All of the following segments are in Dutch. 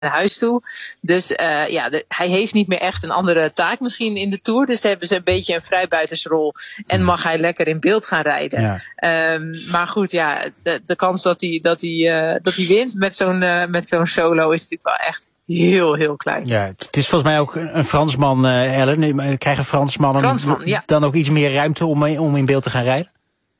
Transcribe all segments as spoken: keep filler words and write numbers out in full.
naar huis toe. Dus uh, ja, de, hij heeft niet meer echt een andere taak misschien in de Tour. Dus hebben ze een beetje een vrijbuitersrol. En mag hij lekker in beeld gaan rijden. Ja. Um, maar goed, ja, de, de kans dat hij, dat hij, uh, dat hij wint met zo'n, uh, met zo'n solo is natuurlijk wel echt heel, heel klein. Ja, het is volgens mij ook een Fransman, uh, Ellen. Krijgen Fransmannen Fransman, ja. dan ook iets meer ruimte om, om in beeld te gaan rijden?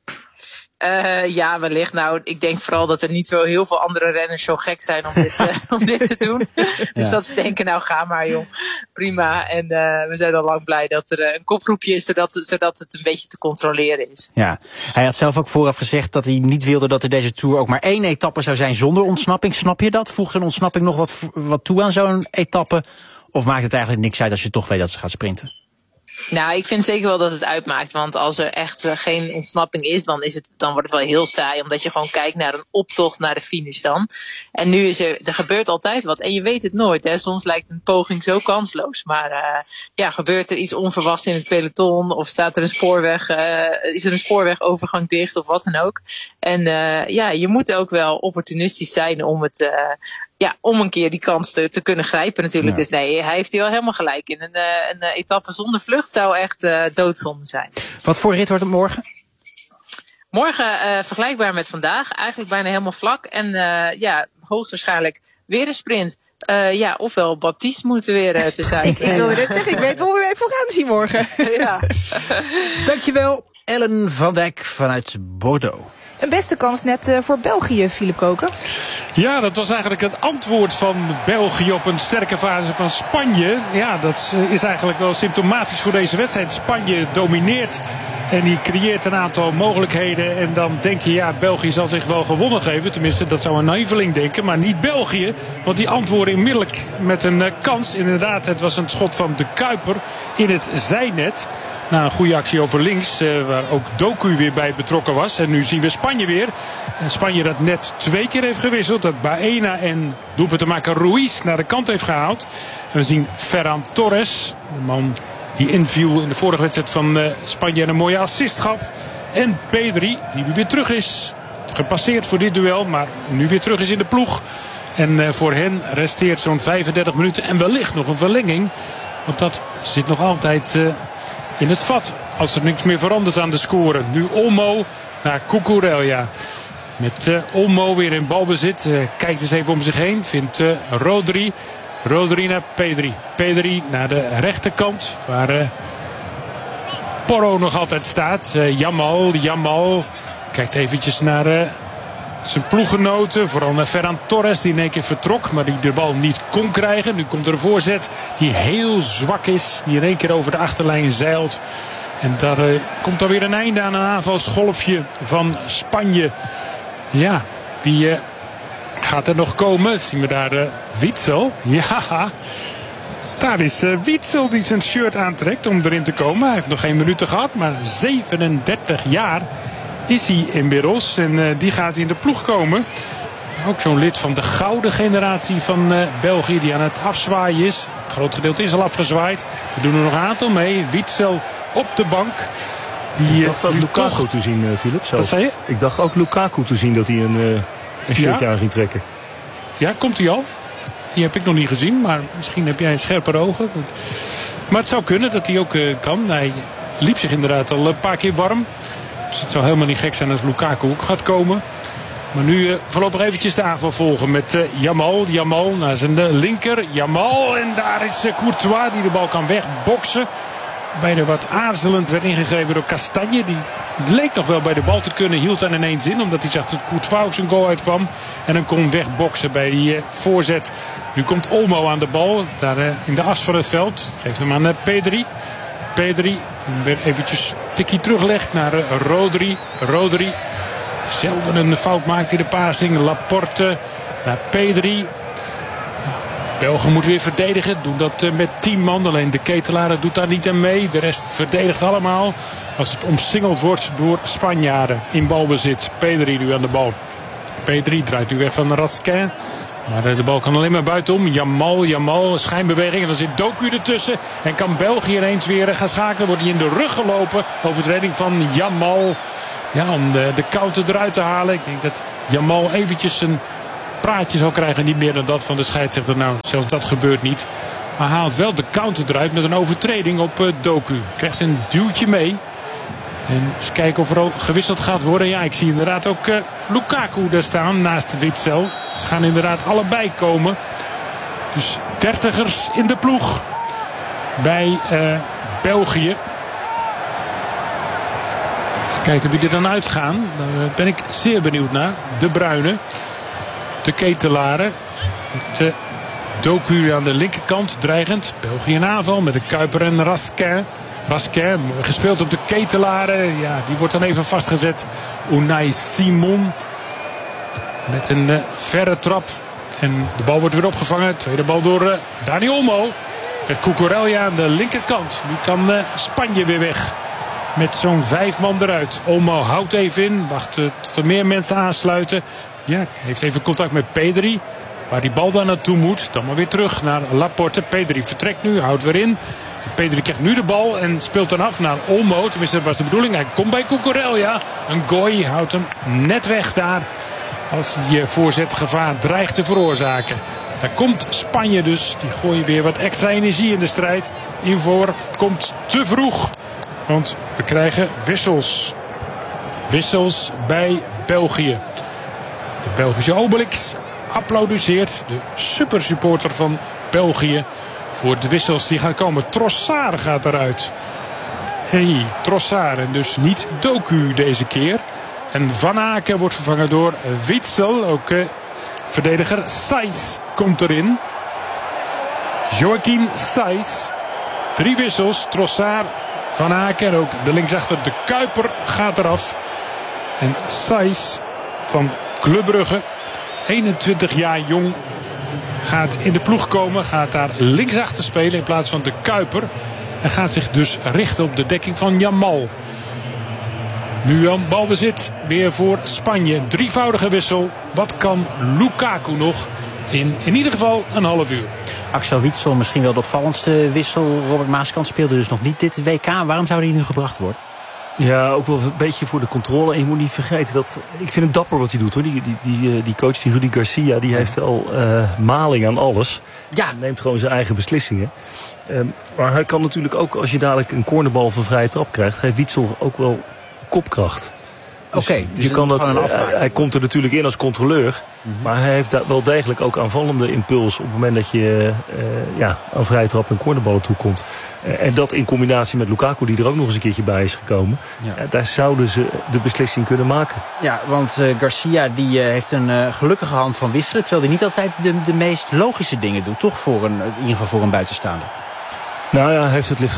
Uh, ja, wellicht. Nou, ik denk vooral dat er niet zo heel veel andere renners zo gek zijn om dit, uh, om dit te doen. Dus ja. dat ze denken, nou ga maar joh, prima. En uh, we zijn al lang blij dat er uh, een koproepje is, zodat, zodat het een beetje te controleren is. Ja, hij had zelf ook vooraf gezegd dat hij niet wilde dat er deze Tour ook maar één etappe zou zijn zonder ontsnapping. Snap je dat? Voegt een ontsnapping nog wat, wat toe aan zo'n etappe? Of maakt het eigenlijk niks uit als je toch weet dat ze gaat sprinten? Nou, ik vind zeker wel dat het uitmaakt. Want als er echt uh, geen ontsnapping is, dan, is het, dan wordt het wel heel saai. Omdat je gewoon kijkt naar een optocht naar de finish dan. En nu is er, er gebeurt altijd wat. En je weet het nooit. Hè. Soms lijkt een poging zo kansloos. Maar uh, ja, gebeurt er iets onverwachts in het peloton? Of staat er een spoorweg, uh, is er een spoorwegovergang dicht of wat dan ook? En uh, ja, je moet ook wel opportunistisch zijn om het... Uh, Ja, om een keer die kans te, te kunnen grijpen natuurlijk. Ja. Dus nee, hij heeft hier wel helemaal gelijk in. Een, een, een etappe zonder vlucht zou echt uh, doodzonde zijn. Wat voor rit wordt het morgen? Morgen uh, vergelijkbaar met vandaag. Eigenlijk bijna helemaal vlak. En uh, ja, hoogstwaarschijnlijk weer een sprint. Uh, ja, ofwel Baptiste moet er weer uh, te zijn. ik wilde net zeggen, ik weet wel hoe we even gaan zien morgen. ja. Dankjewel, Ellen van Dijk vanuit Bordeaux. Een beste kans net uh, voor België, Philip Koken. Ja, dat was eigenlijk het antwoord van België op een sterke fase van Spanje. Ja, dat is eigenlijk wel symptomatisch voor deze wedstrijd. Spanje domineert en die creëert een aantal mogelijkheden. En dan denk je, ja, België zal zich wel gewonnen geven. Tenminste, dat zou een naïveling denken. Maar niet België, want die antwoorden onmiddellijk met een uh, kans. Inderdaad, het was een schot van de Kuiper in het zijnet. Na een goede actie over links, uh, waar ook Doku weer bij betrokken was. En nu zien we Spanje weer. En Spanje dat net twee keer heeft gewisseld. Dat Baena en doelpuntenmaker Ruiz naar de kant heeft gehaald. En we zien Ferran Torres, de man die inviel in de vorige wedstrijd van uh, Spanje en een mooie assist gaf. En Pedri, die weer terug is. Gepasseerd voor dit duel, maar nu weer terug is in de ploeg. En uh, voor hen resteert zo'n vijfendertig minuten en wellicht nog een verlenging. Want dat zit nog altijd... Uh, in het vat, als er niks meer verandert aan de score. Nu Olmo naar Cucurella. Met uh, Olmo weer in balbezit. Uh, kijkt eens even om zich heen. Vindt uh, Rodri. Rodri naar Pedri. Pedri naar de rechterkant. Waar uh, Porro nog altijd staat. Uh, Jamal. Jamal kijkt eventjes naar uh, zijn ploeggenoten. Vooral naar Ferran Torres die in één keer vertrok. Maar die de bal niet kon krijgen. Nu komt er een voorzet die heel zwak is. Die in één keer over de achterlijn zeilt. En daar uh, komt dan weer een einde aan een aanvalsgolfje van Spanje. Ja, wie uh, gaat er nog komen? Zien we daar uh, Witsel? Ja, daar is uh, Witsel die zijn shirt aantrekt om erin te komen. Hij heeft nog geen minuten gehad, maar zevenendertig jaar is hij inmiddels. En uh, die gaat in de ploeg komen. Ook zo'n lid van de gouden generatie van uh, België die aan het afzwaaien is. Een groot gedeelte is al afgezwaaid. We doen er nog een aantal mee. Witsel op de bank. Die, ik dacht ook Lukaku toch te zien, uh, Philip. Wat zei je? Ik dacht ook Lukaku te zien dat hij een, uh, een shirtje ja? aan ging trekken. Ja, komt hij al? Die heb ik nog niet gezien, maar misschien heb jij scherpere ogen. Maar het zou kunnen dat hij ook uh, kan. Hij liep zich inderdaad al een paar keer warm. Dus het zou helemaal niet gek zijn als Lukaku ook gaat komen. Maar nu uh, voorlopig eventjes de aanval volgen met uh, Jamal. Jamal naar zijn uh, linker. Jamal en daar is uh, Courtois die de bal kan wegboksen. Bijna wat aarzelend werd ingegrepen door Castagne. Die leek nog wel bij de bal te kunnen. Hield dan ineens in omdat hij zag dat Courtois ook zijn goal uitkwam. En dan kon wegboksen bij die uh, voorzet. Nu komt Olmo aan de bal. Daar uh, in de as van het veld. Geeft hem aan uh, Pedri. Pedri weer eventjes tikkie teruglegt naar uh, Rodri. Rodri. Zelden een fout maakt in de passing. Laporte naar Pedri. België moet weer verdedigen. Doen dat met tien man. Alleen de Ketelaar doet daar niet aan mee. De rest verdedigt allemaal. Als het omsingeld wordt door Spanjaarden in balbezit. Pedri nu aan de bal. Pedri draait nu weg van Raskin. Maar de bal kan alleen maar buitenom. Jamal, Jamal, schijnbeweging. En dan zit Doku ertussen. En kan België ineens weer gaan schakelen. Wordt hij in de rug gelopen. Overtreding van Jamal. Ja, om de, de counter eruit te halen. Ik denk dat Jamal eventjes zijn praatje zal krijgen. Niet meer dan dat van de scheidsrechter. Nou, zelfs dat gebeurt niet. Maar haalt wel de counter eruit met een overtreding op uh, Doku. Krijgt een duwtje mee. En eens kijken of er al gewisseld gaat worden. Ja, ik zie inderdaad ook uh, Lukaku daar staan naast Witsel. Ze gaan inderdaad allebei komen. Dus dertigers in de ploeg bij uh, België. Eens kijken wie er dan uitgaan. Daar ben ik zeer benieuwd naar. De Bruyne. De Ketelaren. De uh, Doku aan de linkerkant. Dreigend. België in aanval met de Kuiper en Raskin. Raskin gespeeld op de Ketelaren. Ja, die wordt dan even vastgezet. Unai Simon. Met een uh, verre trap. En de bal wordt weer opgevangen. Tweede bal door uh, Dani Olmo. Met Cucurella aan de linkerkant. Nu kan uh, Spanje weer weg. Met zo'n vijf man eruit. Olmo houdt even in. Wacht uh, tot er meer mensen aansluiten. Ja, heeft even contact met Pedri. Waar die bal dan naartoe moet. Dan maar weer terug naar Laporte. Pedri vertrekt nu. Houdt weer in. Pedri krijgt nu de bal en speelt dan af naar Olmo. Tenminste, dat was de bedoeling. Hij komt bij Cucurella. Een gooi houdt hem net weg daar. Als hij je voorzetgevaar dreigt te veroorzaken. Daar komt Spanje dus. Die gooien weer wat extra energie in de strijd. Invoer komt te vroeg. Want we krijgen wissels. Wissels bij België. De Belgische Obelix applaudisseert. De supersupporter van België. Voor de wissels die gaan komen. Trossard gaat eruit. Hey, Trossard. En dus niet Doku deze keer. En Van Aken wordt vervangen door Witsel. Ook uh, verdediger Saiss komt erin. Joaquin Saiss. Drie wissels. Trossard, Van Aken en ook de linksachter de Kuiper gaat eraf. En Saiss van Club Brugge. eenentwintig jaar jong. Gaat in de ploeg komen. Gaat daar linksachter spelen in plaats van de Kuiper. En gaat zich dus richten op de dekking van Yamal. Nu aan balbezit weer voor Spanje. Drievoudige wissel. Wat kan Lukaku nog in in ieder geval een half uur? Axel Witsel, misschien wel de opvallendste wissel. Robert Maaskant speelde dus nog niet dit W K. Waarom zou hij nu gebracht worden? Ja, ook wel een beetje voor de controle. En je moet niet vergeten dat... Ik vind het dapper wat hij doet, hoor. Die, die, die, die coach, die Rudy Garcia, die heeft al uh, maling aan alles. Ja. Hij neemt gewoon zijn eigen beslissingen. Um, maar hij kan natuurlijk ook, als je dadelijk een cornerbal van vrije trap krijgt, heeft Witsel ook wel kopkracht. Dus Oké, dus je kan dat, uh, hij komt er natuurlijk in als controleur. Mm-hmm. Maar hij heeft daar wel degelijk ook aanvallende impuls op het moment dat je uh, ja, aan vrije trap en cornerballen toekomt. Uh, en dat in combinatie met Lukaku, die er ook nog eens een keertje bij is gekomen. Ja. Uh, daar zouden ze de beslissing kunnen maken. Ja, want uh, Garcia die uh, heeft een uh, gelukkige hand van wisselen. Terwijl hij niet altijd de, de meest logische dingen doet. Toch voor een, in ieder geval voor een buitenstaander. Nou ja, hij heeft het licht.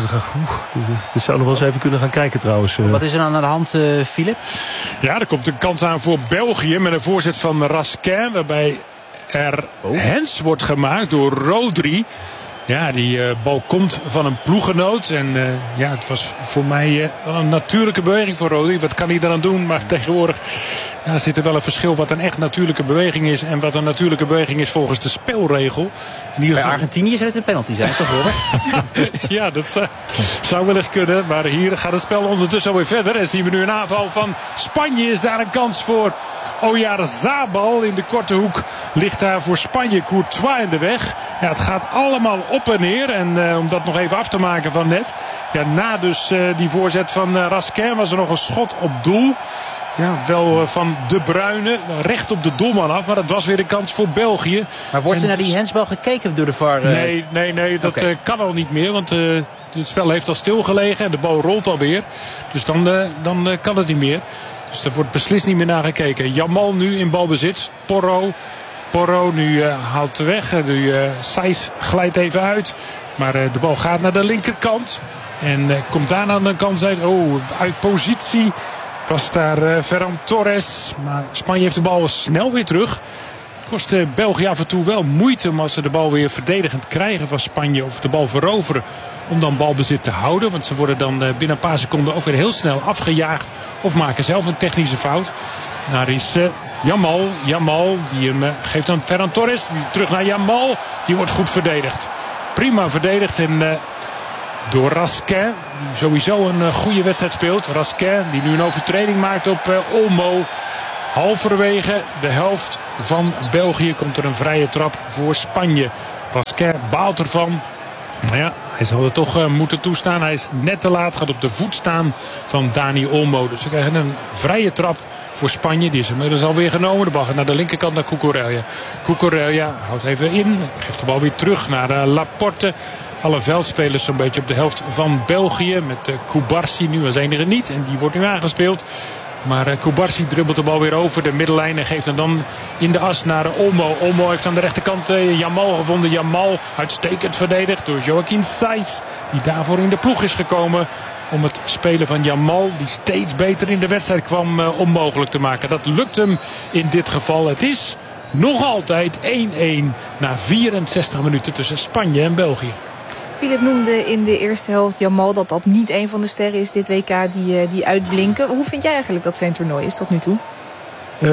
Dit zou nog wel eens even kunnen gaan kijken trouwens. Wat is er dan aan de hand, uh, Philip? Ja, er komt een kans aan voor België met een voorzet van Raskin. Waarbij er oh. hens wordt gemaakt door Rodri. Ja, die uh, bal komt van een ploeggenoot. En uh, ja, het was voor mij uh, wel een natuurlijke beweging voor Rodri. Wat kan hij eraan doen? Maar tegenwoordig ja, zit er wel een verschil wat een echt natuurlijke beweging is. En wat een natuurlijke beweging is volgens de spelregel. In ieder geval... Bij Argentinië zou het een penalty zijn, toch hoor? Ja, dat zou, zou wellicht kunnen. Maar hier gaat het spel ondertussen alweer verder. En zien we nu een aanval van Spanje. Is daar een kans voor Oyarzabal in de korte hoek. Ligt daar voor Spanje Courtois in de weg. Ja, het gaat allemaal op en neer. En uh, om dat nog even af te maken van net. Ja, na dus uh, die voorzet van uh, Raskin was er nog een schot op doel. Ja, wel uh, van De Bruyne. Recht op de doelman af. Maar dat was weer een kans voor België. Maar wordt er en naar die hensbal gekeken door de V A R? Uh... Nee, nee, nee. Dat okay. uh, kan al niet meer. Want uh, het spel heeft al stilgelegen. En de bal rolt alweer. Dus dan, uh, dan uh, kan het niet meer. Dus er wordt beslist niet meer naar gekeken. Yamal nu in balbezit. Porro. Porro nu uh, haalt weg. Uh, nu uh, Saiss glijdt even uit. Maar uh, de bal gaat naar de linkerkant. En uh, komt daarna een kans uit. Oh, uit positie was daar uh, Ferran Torres. Maar Spanje heeft de bal snel weer terug. Kost uh, België af en toe wel moeite om als ze de bal weer verdedigend krijgen van Spanje. Of de bal veroveren. Om dan balbezit te houden. Want ze worden dan uh, binnen een paar seconden ook weer heel snel afgejaagd. Of maken zelf een technische fout. Daar is uh, Yamal. Yamal die hem uh, geeft aan Ferran Torres. Die terug naar Yamal. Die wordt goed verdedigd. Prima verdedigd. En uh, door Raskin. Die sowieso een uh, goede wedstrijd speelt. Raskin die nu een overtreding maakt op uh, Olmo. halverwege de helft van België komt er een vrije trap voor Spanje. Pasquer baalt ervan. Maar ja, hij zal het toch uh, moeten toestaan. Hij is net te laat, gaat op de voet staan van Dani Olmo. Dus we krijgen een vrije trap voor Spanje. Die is inmiddels alweer genomen. De bal gaat naar de linkerkant naar Cucurella. Cucurella houdt even in. Geeft de bal weer terug naar uh, Laporte. Alle veldspelers zo'n beetje op de helft van België. Met uh, Kubarsi nu als enige niet. En die wordt nu aangespeeld. Maar uh, Kubarsi dribbelt de bal weer over de middellijn. En geeft hem dan in de as naar uh, Olmo. Olmo heeft aan de rechterkant uh, Jamal gevonden. Jamal uitstekend verdedigd door Joaquin Saiz. Die daarvoor in de ploeg is gekomen. Om het spelen van Jamal, die steeds beter in de wedstrijd kwam, uh, onmogelijk te maken. Dat lukt hem in dit geval. Het is nog altijd één-één na vierenzestig minuten tussen Spanje en België. Philip noemde in de eerste helft Jamal dat dat niet een van de sterren is dit W K die, die uitblinken. Hoe vind jij eigenlijk dat zijn toernooi is tot nu toe? Uh,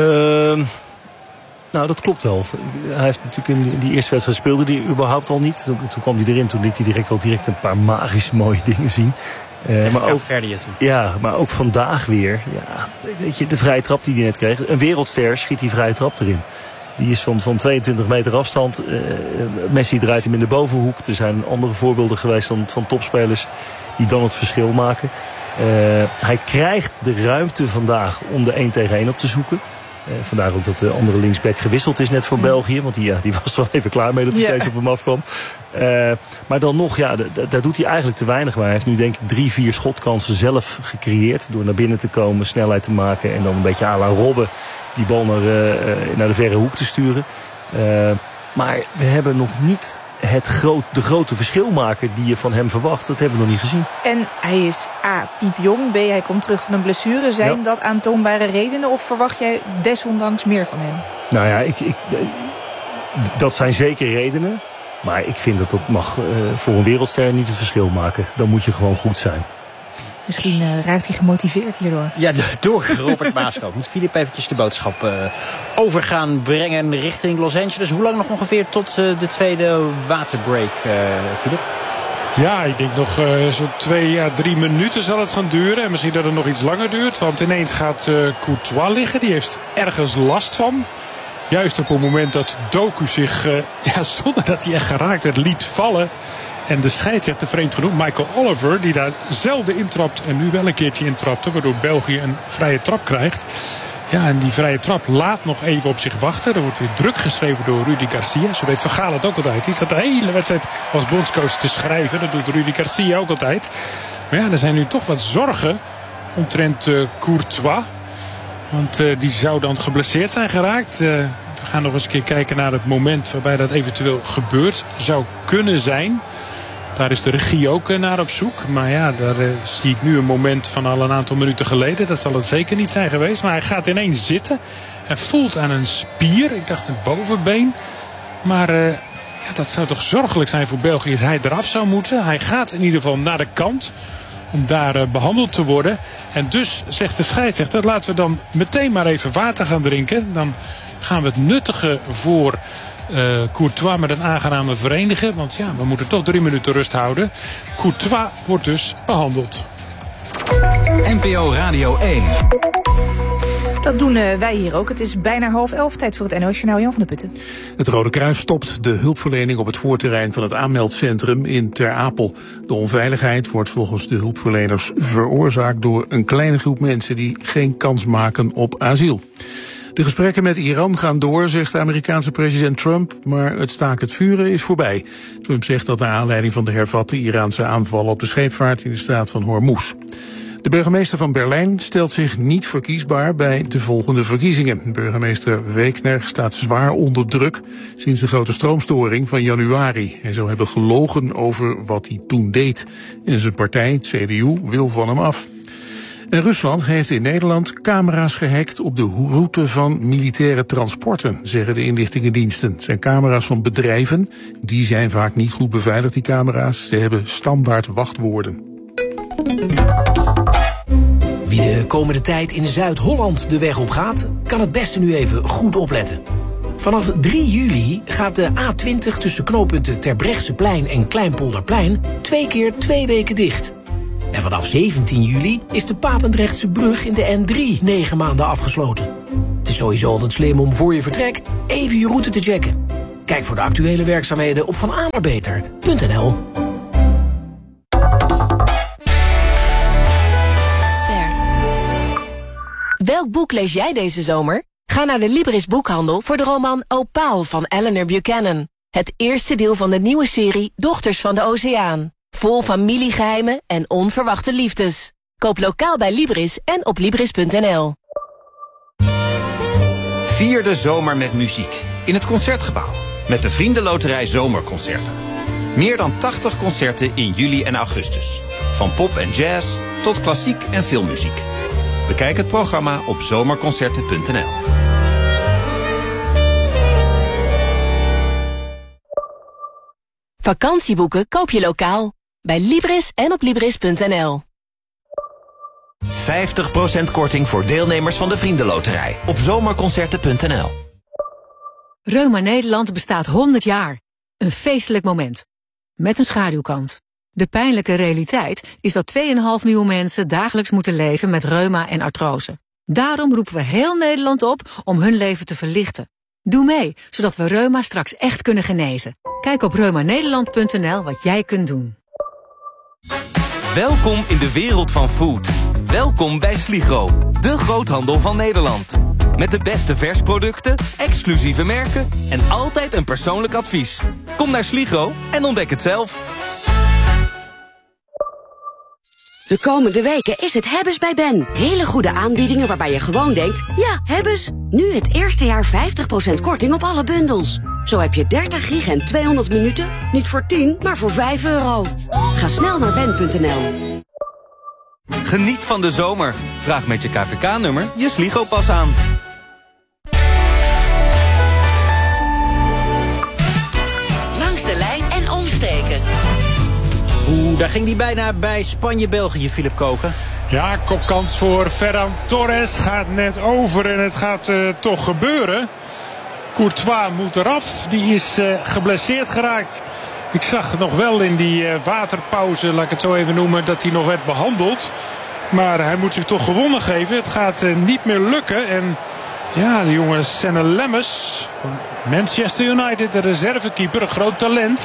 nou, dat klopt wel. Hij heeft natuurlijk in die eerste wedstrijd speelde die überhaupt al niet. Toen, toen kwam hij erin, toen liet hij direct wel direct een paar magische mooie dingen zien. Uh, maar ook, ja, maar ook vandaag weer. Ja, weet je, de vrije trap die hij net kreeg. Een wereldster schiet die vrije trap erin. Die is van, van tweeëntwintig meter afstand. Uh, Messi draait hem in de bovenhoek. Er zijn andere voorbeelden geweest van, van topspelers die dan het verschil maken. Uh, hij krijgt de ruimte vandaag om de één tegen één op te zoeken. Uh, vandaar ook dat de andere linksback gewisseld is net voor mm. België. Want die, ja, die was er wel even klaar mee dat hij yeah. steeds op hem afkwam. Uh, maar dan nog, ja, d- d- daar doet hij eigenlijk te weinig bij. Hij heeft nu denk ik drie, vier schotkansen zelf gecreëerd. Door naar binnen te komen, snelheid te maken. En dan een beetje à la Robben die bal naar, uh, naar de verre hoek te sturen. Uh, maar we hebben nog niet het groot, de grote verschilmaker die je van hem verwacht. Dat hebben we nog niet gezien. En hij is A, piepjong. B, hij komt terug van een blessure. Zijn ja. dat aantoonbare redenen? Of verwacht jij desondanks meer van hem? Nou ja, ik, ik, dat zijn zeker redenen. Maar ik vind dat dat mag uh, voor een wereldster niet het verschil maken. Dan moet je gewoon goed zijn. Misschien uh, raakt hij gemotiveerd hierdoor. Ja, door Robert Maaskant. Moet Filip eventjes de boodschap uh, over gaan brengen richting Los Angeles. Hoe lang nog ongeveer tot uh, de tweede waterbreak, uh, Filip? Ja, ik denk nog uh, zo'n twee à drie minuten zal het gaan duren. En misschien dat het nog iets langer duurt. Want ineens gaat uh, Courtois liggen. Die heeft ergens last van. Juist op het moment dat Doku zich, uh, ja, zonder dat hij echt geraakt werd, liet vallen. En de scheidsrechter, vreemd genoeg, Michael Oliver, die daar zelden intrapt en nu wel een keertje intrapte, waardoor België een vrije trap krijgt. Ja, en die vrije trap laat nog even op zich wachten. Er wordt weer druk geschreven door Rudi Garcia. Zo deed Van Gaal het ook altijd. Die zat de hele wedstrijd als bondscoach te schrijven. Dat doet Rudi Garcia ook altijd. Maar ja, er zijn nu toch wat zorgen omtrent uh, Courtois. Want uh, die zou dan geblesseerd zijn geraakt. Uh, we gaan nog eens een keer kijken naar het moment waarbij dat eventueel gebeurd zou kunnen zijn. Daar is de regie ook uh, naar op zoek. Maar ja, daar uh, zie ik nu een moment van al een aantal minuten geleden. Dat zal het zeker niet zijn geweest. Maar hij gaat ineens zitten. En voelt aan een spier. Ik dacht een bovenbeen. Maar uh, ja, dat zou toch zorgelijk zijn voor België als hij eraf zou moeten. Hij gaat in ieder geval naar de kant. Om daar uh, behandeld te worden. En dus zegt de scheidsrechter, laten we dan meteen maar even water gaan drinken. Dan gaan we het nuttige voor uh, Courtois met een aangename verenigen. Want ja, we moeten toch drie minuten rust houden. Courtois wordt dus behandeld. N P O Radio één. Dat doen uh, wij hier ook. Het is bijna half elf. Tijd voor het N O S-journaal. Jan van der Putten. Het Rode Kruis stopt de hulpverlening op het voorterrein van het aanmeldcentrum in Ter Apel. De onveiligheid wordt volgens de hulpverleners veroorzaakt door een kleine groep mensen die geen kans maken op asiel. De gesprekken met Iran gaan door, zegt de Amerikaanse president Trump, maar het staakt het vuren is voorbij. Trump zegt dat naar aanleiding van de hervatte Iraanse aanvallen op de scheepvaart in de straat van Hormuz. De burgemeester van Berlijn stelt zich niet verkiesbaar bij de volgende verkiezingen. Burgemeester Wegner staat zwaar onder druk sinds de grote stroomstoring van januari. Hij zou hebben gelogen over wat hij toen deed. En zijn partij, het C D U, wil van hem af. En Rusland heeft in Nederland camera's gehackt op de route van militaire transporten, zeggen de inlichtingendiensten. Het zijn camera's van bedrijven. Die zijn vaak niet goed beveiligd, die camera's. Ze hebben standaard wachtwoorden. Wie de komende tijd in Zuid-Holland de weg op gaat, kan het beste nu even goed opletten. Vanaf drie juli gaat de A twintig tussen knooppunten Terbrechtseplein en Kleinpolderplein twee keer twee weken dicht. En vanaf zeventien juli is de Papendrechtse brug in de N drie negen maanden afgesloten. Het is sowieso altijd slim om voor je vertrek even je route te checken. Kijk voor de actuele werkzaamheden op van A naar beter punt n l. Welk boek lees jij deze zomer? Ga naar de Libris boekhandel voor de roman Opaal van Eleanor Buchanan. Het eerste deel van de nieuwe serie Dochters van de Oceaan. Vol familiegeheimen en onverwachte liefdes. Koop lokaal bij Libris en op libris punt n l. Vier de zomer met muziek in het Concertgebouw. Met de Vriendenloterij Zomerconcerten. Meer dan tachtig concerten in juli en augustus. Van pop en jazz tot klassiek en filmmuziek. Bekijk het programma op zomerconcerten punt n l. Vakantieboeken koop je lokaal. Bij Libris en op libris punt n l. vijftig procent korting voor deelnemers van de Vriendenloterij op zomerconcerten punt n l. Reuma Nederland bestaat honderd jaar. Een feestelijk moment. Met een schaduwkant. De pijnlijke realiteit is dat twee komma vijf miljoen mensen dagelijks moeten leven met reuma en artrose. Daarom roepen we heel Nederland op om hun leven te verlichten. Doe mee, zodat we reuma straks echt kunnen genezen. Kijk op reuma nederland punt n l wat jij kunt doen. Welkom in de wereld van food. Welkom bij Sligro, de groothandel van Nederland. Met de beste versproducten, exclusieve merken en altijd een persoonlijk advies. Kom naar Sligro en ontdek het zelf. De komende weken is het Hebbes bij Ben. Hele goede aanbiedingen waarbij je gewoon denkt, ja, Hebbes. Nu het eerste jaar vijftig procent korting op alle bundels. Zo heb je dertig gig en tweehonderd minuten, niet voor tien, maar voor vijf euro. Ga snel naar ben punt n l. Geniet van de zomer. Vraag met je K V K-nummer je Sligo-pas aan. Langs de lijn en omsteken. Oeh, daar ging die bijna bij Spanje-België, Philip Koken. Ja, kopkans voor Ferran Torres. Gaat net over en het gaat uh, toch gebeuren. Courtois moet eraf. Die is uh, geblesseerd geraakt. Ik zag nog wel in die uh, waterpauze, laat ik het zo even noemen, dat hij nog werd behandeld. Maar hij moet zich toch gewonnen geven. Het gaat uh, niet meer lukken. En ja, de jongen Senne Lemmers van Manchester United, de reservekeeper, een groot talent.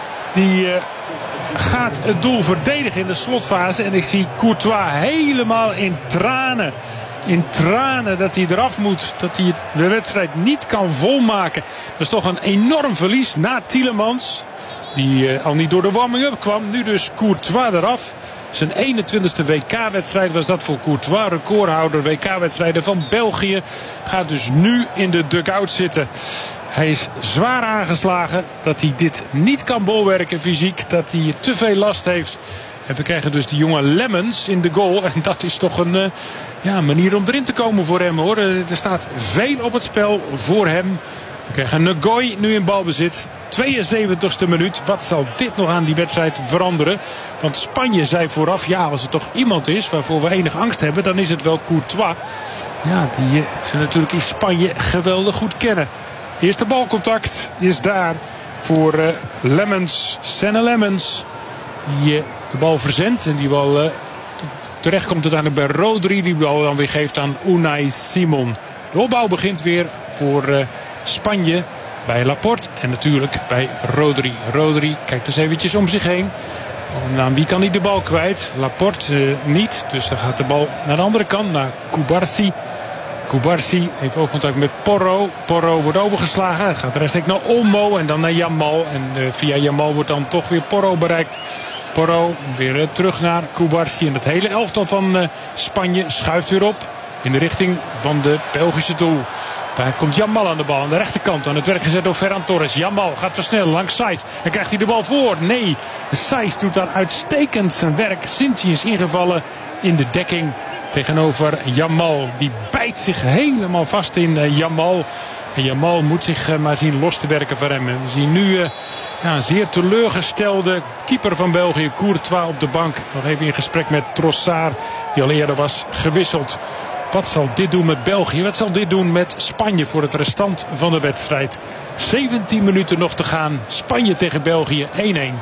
Die uh, gaat het doel verdedigen in de slotfase. En ik zie Courtois helemaal in tranen. In tranen dat hij eraf moet. Dat hij de wedstrijd niet kan volmaken. Dat is toch een enorm verlies na Tielemans. Die uh, al niet door de warming-up kwam. Nu dus Courtois eraf. Zijn eenentwintigste W K-wedstrijd was dat voor Courtois. Recordhouder W K-wedstrijden van België. Gaat dus nu in de dugout zitten. Hij is zwaar aangeslagen. Dat hij dit niet kan bolwerken fysiek. Dat hij te veel last heeft. En we krijgen dus die jonge Lemmens in de goal. En dat is toch een uh, ja, manier om erin te komen voor hem, hoor. Er staat veel op het spel voor hem. We krijgen Ngoy nu in balbezit. tweeënzeventigste minuut. Wat zal dit nog aan die wedstrijd veranderen? Want Spanje zei vooraf, ja, als er toch iemand is waarvoor we enige angst hebben, dan is het wel Courtois. Ja, die uh, ze natuurlijk in Spanje geweldig goed kennen. Eerste balcontact is daar voor uh, Lemmens, Senne Lemmens. Die uh, de bal verzendt en die bal uh, terecht komt uiteindelijk bij Rodri. Die bal dan weer geeft aan Unai Simon. De opbouw begint weer voor uh, Spanje bij Laporte en natuurlijk bij Rodri. Rodri kijkt eens eventjes om zich heen. Aan wie kan hij de bal kwijt? Laporte uh, niet, dus dan gaat de bal naar de andere kant, naar Cubarsi. Cubarsi heeft ook contact met Porro. Porro wordt overgeslagen. Het gaat rechtstreeks naar Olmo en dan naar Yamal. En uh, via Yamal wordt dan toch weer Porro bereikt. Porro weer uh, terug naar Cubarsi. En het hele elftal van uh, Spanje schuift weer op in de richting van de Belgische doel. Daar komt Yamal aan de bal aan de rechterkant. Aan het werk gezet door Ferran Torres. Yamal gaat versnellen langs Saiz. En krijgt hij de bal voor? Nee. Saiz doet daar uitstekend zijn werk. Sinti is ingevallen in de dekking tegenover Yamal. Die bijt zich helemaal vast in uh, Yamal. En Yamal moet zich uh, maar zien los te werken voor hem. En we zien nu uh, ja, een zeer teleurgestelde keeper van België, Courtois, op de bank. Nog even in gesprek met Trossard, die al eerder was gewisseld. Wat zal dit doen met België? Wat zal dit doen met Spanje voor het restant van de wedstrijd? zeventien minuten nog te gaan. Spanje tegen België één-één.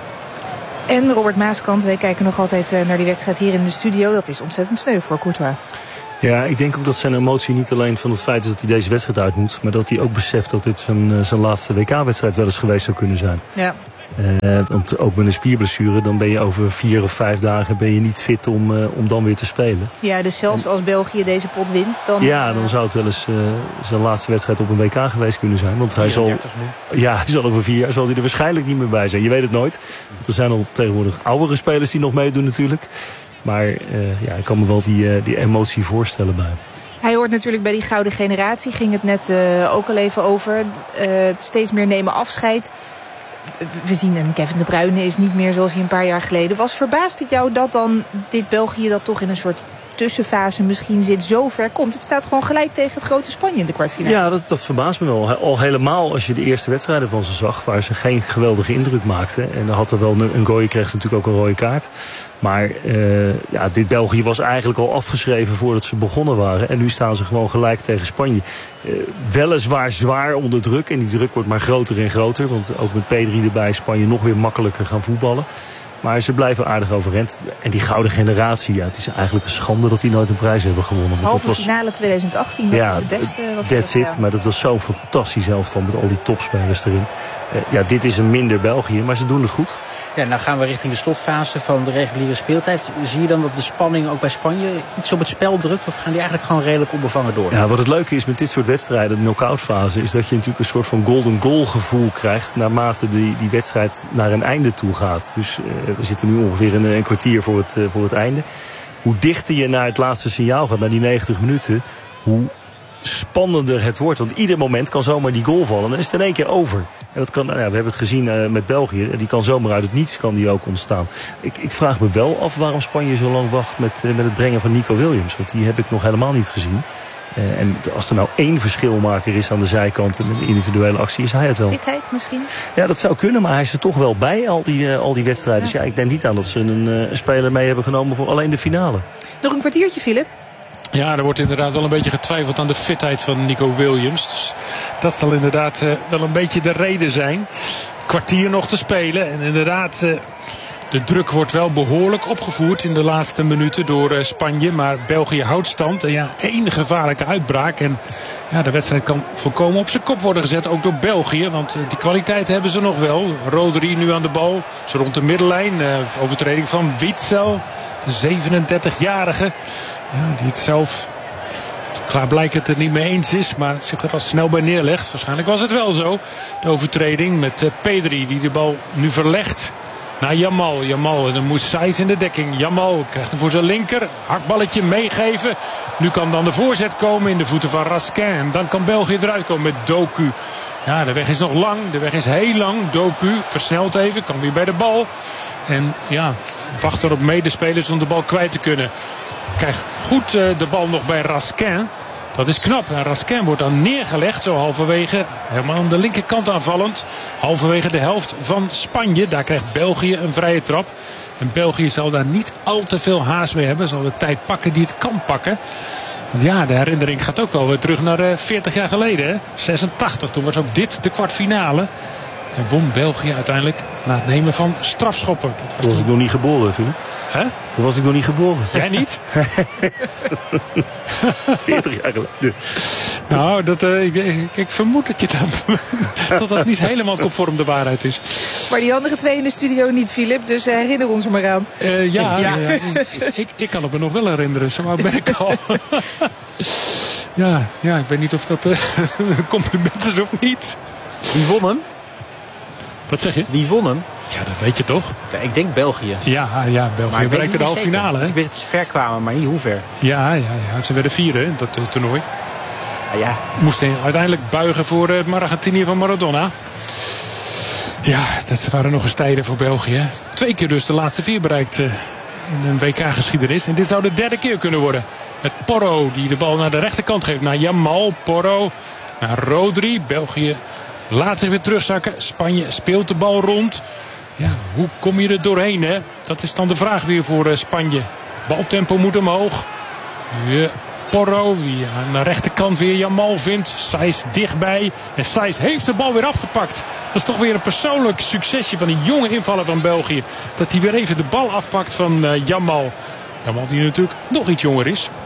En Robert Maaskant, wij kijken nog altijd naar die wedstrijd hier in de studio. Dat is ontzettend sneu voor Courtois. Ja, ik denk ook dat zijn emotie niet alleen van het feit is dat hij deze wedstrijd uit moet, maar dat hij ook beseft dat dit zijn, zijn laatste W K-wedstrijd wel eens geweest zou kunnen zijn. Ja. Uh, want ook met een spierblessure, dan ben je over vier of vijf dagen ben je niet fit om, uh, om dan weer te spelen. Ja, dus zelfs als België deze pot wint, dan... Ja, dan zou het wel eens uh, zijn laatste wedstrijd op een W K geweest kunnen zijn. Want hij zal, ja, hij zal over vier jaar zal hij er waarschijnlijk niet meer bij zijn. Je weet het nooit. Want er zijn al tegenwoordig oudere spelers die nog meedoen natuurlijk. Maar uh, ja, ik kan me wel die, uh, die emotie voorstellen bij hem. Hij hoort natuurlijk bij die gouden generatie. Ging het net uh, ook al even over. Uh, steeds meer nemen afscheid. We zien een Kevin De Bruyne is niet meer zoals hij een paar jaar geleden was. Verbaast het jou dat dan dit België dat toch in een soort tussenfase misschien zit, zo ver komt? Het staat gewoon gelijk tegen het grote Spanje in de kwartfinale. Ja, dat, dat verbaast me wel. Al helemaal als je de eerste wedstrijden van ze zag, waar ze geen geweldige indruk maakten. En dan had er wel een, een goeie, kreeg natuurlijk ook een rode kaart. Maar uh, ja, dit België was eigenlijk al afgeschreven voordat ze begonnen waren. En nu staan ze gewoon gelijk tegen Spanje. Uh, weliswaar zwaar onder druk. En die druk wordt maar groter en groter. Want ook met Pedri erbij Spanje nog weer makkelijker gaan voetballen. Maar ze blijven aardig overeind. En die gouden generatie, ja, het is eigenlijk een schande dat die nooit een prijs hebben gewonnen. Halve dat was, finale twintig achttien, dat ja, was het beste wat ze that's it, maar dat was zo'n fantastisch elftal met al die topspelers erin. Uh, ja, dit is een minder België, maar ze doen het goed. Ja, nou gaan we richting de slotfase van de reguliere speeltijd. Zie je dan dat de spanning ook bij Spanje iets op het spel drukt? Of gaan die eigenlijk gewoon redelijk onbevangen door? Ja, wat het leuke is met dit soort wedstrijden, de knock-out fase, is dat je natuurlijk een soort van golden goal gevoel krijgt naarmate die, die wedstrijd naar een einde toe gaat. Dus uh, we zitten nu ongeveer een, een kwartier voor het, uh, voor het einde. Hoe dichter je naar het laatste signaal gaat, naar die negentig minuten, hoe spannender het wordt. Want ieder moment kan zomaar die goal vallen. En dan is het in één keer over. En dat kan, nou ja, we hebben het gezien uh, met België. Die kan zomaar uit het niets kan die ook ontstaan. Ik, ik vraag me wel af waarom Spanje zo lang wacht met, uh, met het brengen van Nico Williams. Want die heb ik nog helemaal niet gezien. Uh, en als er nou één verschilmaker is aan de zijkanten met een individuele actie, is hij het wel. Fitheid misschien? Ja, dat zou kunnen, maar hij is er toch wel bij, al die, uh, al die wedstrijden. Ja. Dus ja, ik denk niet aan dat ze een, uh, een speler mee hebben genomen voor alleen de finale. Nog een kwartiertje, Philip. Ja, er wordt inderdaad wel een beetje getwijfeld aan de fitheid van Nico Williams. Dus dat zal inderdaad uh, wel een beetje de reden zijn. Kwartier nog te spelen. En inderdaad, uh, de druk wordt wel behoorlijk opgevoerd in de laatste minuten door uh, Spanje. Maar België houdt stand. En ja, één gevaarlijke uitbraak. En ja, de wedstrijd kan volkomen op zijn kop worden gezet. Ook door België. Want uh, die kwaliteit hebben ze nog wel. Rodri nu aan de bal. Zo rond de middenlijn. Uh, overtreding van Witsel. De zevenendertigjarige. Ja, die het zelf klaarblijkelijk het er niet mee eens is, maar zich er al snel bij neerlegt. Waarschijnlijk was het wel zo. De overtreding met uh, Pedri die de bal nu verlegt naar Yamal. Yamal en dan moest Saiz in de dekking. Yamal krijgt hem voor zijn linker. Hakballetje meegeven. Nu kan dan de voorzet komen in de voeten van Raskin. En dan kan België eruit komen met Doku. Ja, de weg is nog lang. De weg is heel lang. Doku versnelt even. Kan weer bij de bal. En ja, wacht er op medespelers om de bal kwijt te kunnen. Krijgt goed uh, de bal nog bij Raskin. Dat is knap. En Raskin wordt dan neergelegd. Zo halverwege, helemaal aan de linkerkant aanvallend. Halverwege de helft van Spanje. Daar krijgt België een vrije trap. En België zal daar niet al te veel haast mee hebben. Zal de tijd pakken die het kan pakken. Want ja, de herinnering gaat ook wel weer terug naar uh, veertig jaar geleden. Hè? zesentachtig. Toen was ook dit de kwartfinale. En won België uiteindelijk na het nemen van strafschoppen. Dat was Toen was toen... ik nog niet geboren, Philip. Hè? Toen was ik nog niet geboren. Jij niet? veertig jaar geleden. Nou, dat, uh, ik, ik, ik vermoed dat, je dat, dat dat niet helemaal conform de waarheid is. Maar die andere twee in de studio niet, Philip. Dus uh, herinner ons er maar aan. Uh, ja, ja. ja ik, ik kan het me nog wel herinneren. Zo oud ben ik al. ja, ja, ik weet niet of dat uh, een compliment is of niet. Wie won hem? Wat zeg je? Wie won hem? Ja, dat weet je toch? Ja, ik denk België. Ja, ja België bereikte de halve finale. Hè? Ik wist dat ze ver kwamen, maar niet hoe ver. Ja, ja, ja, ze werden vierde in dat uh, toernooi. Ja, ja. Moesten uiteindelijk buigen voor uh, het Argentinië van Maradona. Ja, dat waren nog eens tijden voor België. Twee keer dus de laatste vier bereikt uh, in een W K-geschiedenis. En dit zou de derde keer kunnen worden. Met Porro die de bal naar de rechterkant geeft. Naar Yamal, Porro, naar Rodri. België laat zich weer terugzakken. Spanje speelt de bal rond. Ja, hoe kom je er doorheen, hè? Dat is dan de vraag weer voor uh, Spanje. Baltempo moet omhoog. Nu uh, Porro, die aan de rechterkant weer Yamal vindt. Saiz dichtbij. En Saiz heeft de bal weer afgepakt. Dat is toch weer een persoonlijk succesje van die jonge invaller van België. Dat hij weer even de bal afpakt van uh, Yamal. Yamal die natuurlijk nog iets jonger is.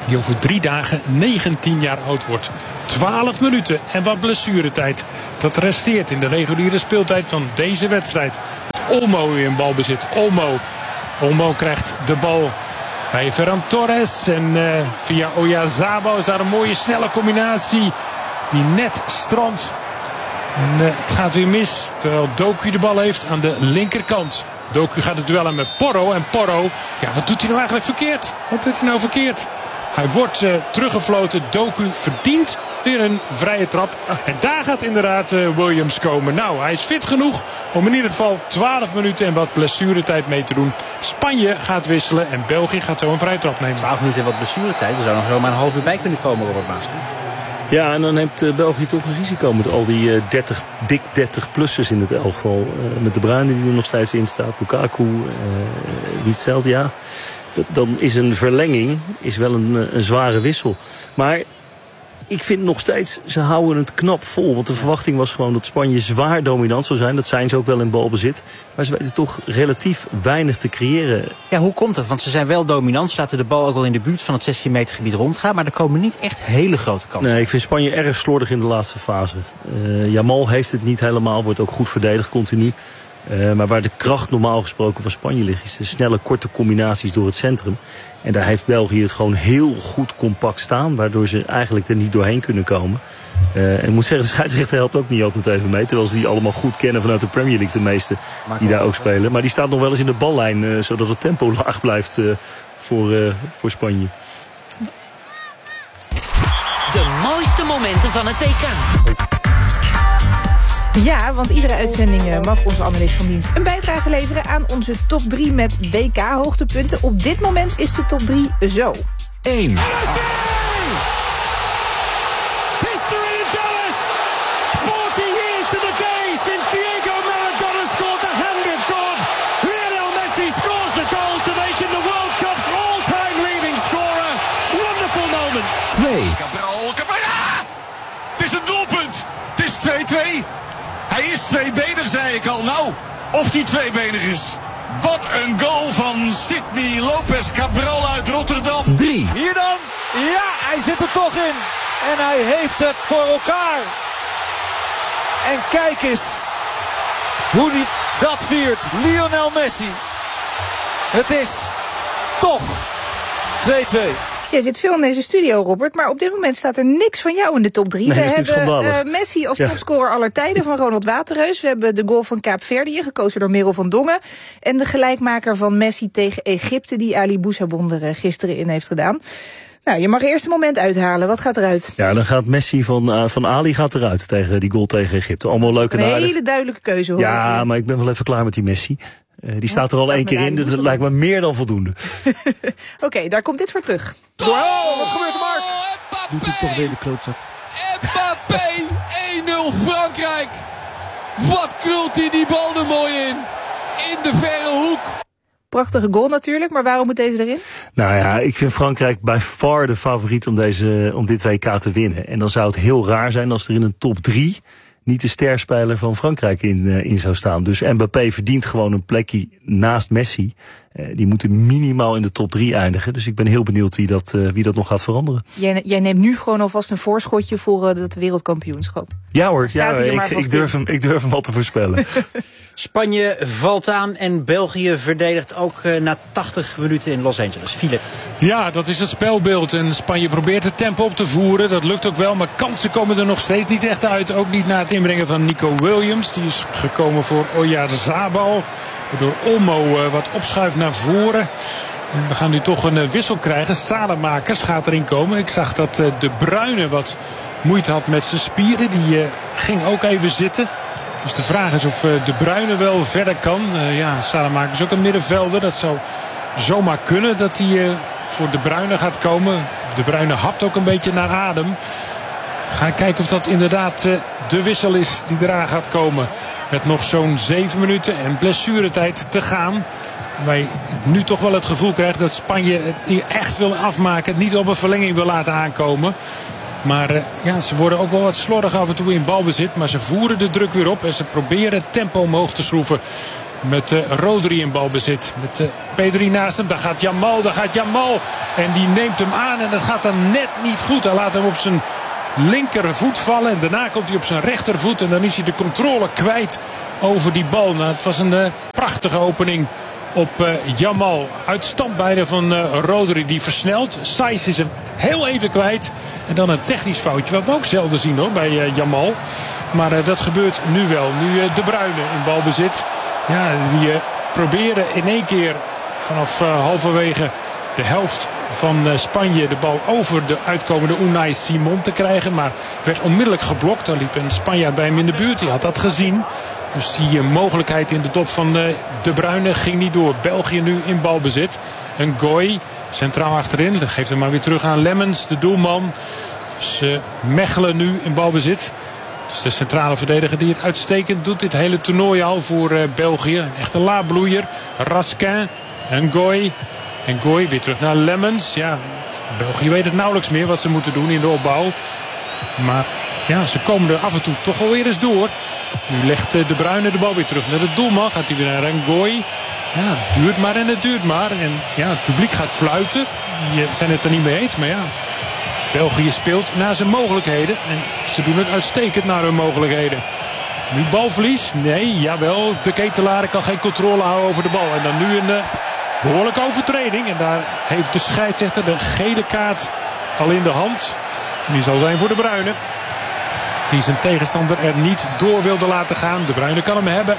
Die over drie dagen negentien jaar oud wordt. twaalf minuten en wat blessuretijd. Dat resteert in de reguliere speeltijd van deze wedstrijd. Olmo in balbezit. Olmo. Olmo krijgt de bal bij Ferran Torres. En uh, via Oyarzabal is daar een mooie snelle combinatie. Die net strandt. En uh, het gaat weer mis. Terwijl Doku de bal heeft aan de linkerkant. Doku gaat het duel aan met Porro. En Porro, ja, wat doet hij nou eigenlijk verkeerd? Wat doet hij nou verkeerd? Hij wordt uh, teruggefloten. Doku verdient weer een vrije trap. En daar gaat inderdaad uh, Williams komen. Nou, hij is fit genoeg om in ieder geval twaalf minuten en wat blessuretijd mee te doen. Spanje gaat wisselen en België gaat zo een vrije trap nemen. twaalf minuten en wat blessuretijd. Er zou nog zomaar een half uur bij kunnen komen, Robert Maaskant. Ja, en dan neemt uh, België toch een risico met al die uh, dertig, dik dertig-plussers in het elftal. Uh, met de Bruyne die er nog steeds in staat. Lukaku, uh, Witsel, ja. Dan is een verlenging is wel een, een zware wissel. Maar ik vind nog steeds, ze houden het knap vol. Want de verwachting was gewoon dat Spanje zwaar dominant zou zijn. Dat zijn ze ook wel in balbezit. Maar ze weten toch relatief weinig te creëren. Ja, hoe komt dat? Want ze zijn wel dominant. Ze laten de bal ook wel in de buurt van het zestien meter gebied rondgaan. Maar er komen niet echt hele grote kansen. Nee, ik vind Spanje erg slordig in de laatste fase. Uh, Jamal heeft het niet helemaal. Wordt ook goed verdedigd continu. Uh, maar waar de kracht normaal gesproken van Spanje ligt, is de snelle, korte combinaties door het centrum. En daar heeft België het gewoon heel goed compact staan, waardoor ze eigenlijk er niet doorheen kunnen komen. Uh, en ik moet zeggen, de scheidsrechter helpt ook niet altijd even mee. Terwijl ze die allemaal goed kennen vanuit de Premier League, de meeste die daar ook spelen. Maar die staat nog wel eens in de ballijn, uh, zodat het tempo laag blijft uh, voor, uh, voor Spanje. De mooiste momenten van het W K. Ja, want iedere uitzending mag onze analist van dienst een bijdrage leveren aan onze top drie met W K-hoogtepunten. Op dit moment is de top drie zo. één. History in Dallas! forty years to the day since Diego Maradona scored the hand of God. Lionel Messi scores the goal to make him the World Cup's all-time leading scorer. Wonderful moment. twee. Cabral, Cabral! Ah! Het is een doelpunt! Het is twee-twee. Hij is tweebenig, zei ik al. Nou, of die tweebenig is. Wat een goal van Sidney Lopez Cabral uit Rotterdam. drie. Hier dan. Ja, hij zit er toch in. En hij heeft het voor elkaar. En kijk eens hoe hij dat viert. Lionel Messi. Het is toch twee-twee. Jij zit veel in deze studio, Robert, maar op dit moment staat er niks van jou in de top drie. Nee, we hebben uh, Messi als ja. topscorer aller tijden van Ronald Waterreus. We hebben de goal van Kaapverdië, gekozen door Merel van Dongen. En de gelijkmaker van Messi tegen Egypte, die Ali Boussabon er gisteren in heeft gedaan. Nou, je mag eerst een moment uithalen. Wat gaat eruit? Ja, dan gaat Messi van, uh, van Ali gaat eruit tegen die goal tegen Egypte. Allemaal leuk en Een aardig. hele duidelijke keuze, hoor. Ja, maar ik ben wel even klaar met die Messi. Uh, die staat er al één keer in, dus dat lijkt me meer dan voldoende. Oké, okay, daar komt dit voor terug. Wow, wat gebeurt er, Mark? Doet hij toch weer de klootzak. Mbappé, één nul Frankrijk. Wat krult hij die bal er mooi in. In de verre hoek. Prachtige goal natuurlijk, maar waarom moet deze erin? Nou ja, ik vind Frankrijk bij far de favoriet om, deze, om dit W K te winnen. En dan zou het heel raar zijn als er in een top drie niet de sterspeler van Frankrijk in, uh, in zou staan. Dus Mbappé verdient gewoon een plekje naast Messi. Uh, die moeten minimaal in de top drie eindigen. Dus ik ben heel benieuwd wie dat, uh, wie dat nog gaat veranderen. Jij, jij neemt nu gewoon alvast een voorschotje voor uh, het wereldkampioenschap. Ja hoor, ja, ik, ik, ik, durf hem, ik durf hem al te voorspellen. Spanje valt aan en België verdedigt ook uh, na tachtig minuten in Los Angeles. Philip. Ja, dat is het spelbeeld. En Spanje probeert het tempo op te voeren. Dat lukt ook wel, maar kansen komen er nog steeds niet echt uit. Ook niet na het inbrengen van Nico Williams. Die is gekomen voor Oyarzabal. Waardoor Olmo uh, wat opschuift naar voren. En we gaan nu toch een uh, wissel krijgen. Salemakers gaat erin komen. Ik zag dat uh, De Bruyne wat moeite had met zijn spieren. Die uh, ging ook even zitten. Dus de vraag is of uh, De Bruyne wel verder kan. Uh, ja, Salemakers is ook een middenvelder. Dat zou zomaar kunnen dat hij uh, voor De Bruyne gaat komen. De Bruyne hapt ook een beetje naar adem. We gaan kijken of dat inderdaad uh, de wissel is die eraan gaat komen. Met nog zo'n zeven minuten en blessuretijd te gaan. Waar je nu toch wel het gevoel krijgt dat Spanje het hier echt wil afmaken. Het niet op een verlenging wil laten aankomen. Maar uh, ja, ze worden ook wel wat slordig af en toe in balbezit. Maar ze voeren de druk weer op en ze proberen het tempo omhoog te schroeven. Met uh, Rodri in balbezit. Met uh, P drie naast hem. Daar gaat Jamal. Daar gaat Jamal. En die neemt hem aan. En dat gaat dan net niet goed. Hij laat hem op zijn linkervoet vallen. En daarna komt hij op zijn rechtervoet. En dan is hij de controle kwijt over die bal. Nou, het was een uh, prachtige opening op uh, Jamal. Uit standbeide van uh, Rodri. Die versnelt. Saiss is hem heel even kwijt. En dan een technisch foutje. Wat we ook zelden zien hoor bij uh, Jamal. Maar uh, dat gebeurt nu wel. Nu uh, De Bruyne in balbezit. Ja, die uh, proberen in één keer vanaf uh, halverwege de helft van uh, Spanje de bal over de uitkomende Unai Simon te krijgen. Maar werd onmiddellijk geblokt. Daar liep een Spanjaard bij hem in de buurt. Die had dat gezien. Dus die uh, mogelijkheid in de top van uh, De Bruyne ging niet door. België nu in balbezit. Een Goy centraal achterin. Dat geeft hem maar weer terug aan Lemmens, de doelman. Dus uh, Mechelen nu in balbezit. Dus de centrale verdediger die het uitstekend doet. Dit hele toernooi al voor uh, België. Een echte laadbloeier. Raskin en Goy. En Goy weer terug naar Lemmens. Ja, België weet het nauwelijks meer wat ze moeten doen in de opbouw. Maar ja, ze komen er af en toe toch alweer eens door. Nu legt uh, De Bruyne de bal weer terug naar de doelman. Gaat hij weer naar Ngoy. Ja, het duurt maar en het duurt maar. En ja, het publiek gaat fluiten. Die zijn het er niet mee eens, maar ja. België speelt naar zijn mogelijkheden. En ze doen het uitstekend naar hun mogelijkheden. Nu balverlies. Nee, jawel. De Ketelaar kan geen controle houden over de bal. En dan nu een uh, behoorlijke overtreding. En daar heeft de scheidsrechter de gele kaart al in de hand. En die zal zijn voor De Bruyne. Die zijn tegenstander er niet door wilde laten gaan. De Bruyne kan hem hebben.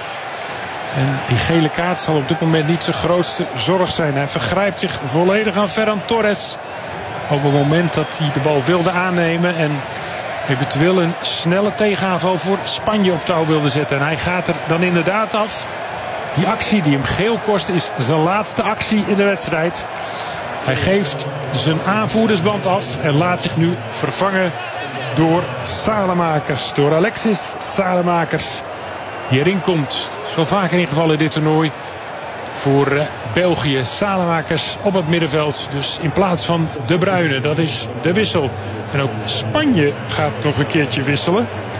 En die gele kaart zal op dit moment niet zijn grootste zorg zijn. Hij vergrijpt zich volledig aan Ferran Torres. Op het moment dat hij de bal wilde aannemen en eventueel een snelle tegenaanval voor Spanje op touw wilde zetten. En hij gaat er dan inderdaad af. Die actie die hem geel kost is zijn laatste actie in de wedstrijd. Hij geeft zijn aanvoerdersband af en laat zich nu vervangen door Salemakers. Door Alexis Salemakers. Die erin komt. Zo vaker ingevallen in dit toernooi. Voor uh, België. Salemakers op het middenveld. Dus in plaats van De Bruyne. Dat is de wissel. En ook Spanje gaat nog een keertje wisselen.